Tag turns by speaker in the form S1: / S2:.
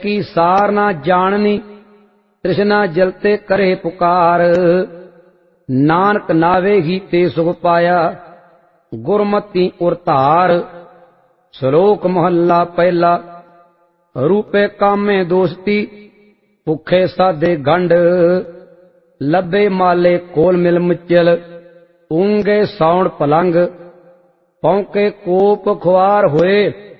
S1: की सार ना जाननी, तृष्णा जलते करे पुकार। नानक नावे ही ते सुख पाया, गुरमति उरतार। श्लोक महला पहला। रूपे कामे दोस्ती, भुखे साधे गंड। लबे माले कोल मिल मुचल, ऊंगे सौण पलंग। पौंके कोप खुआर होए,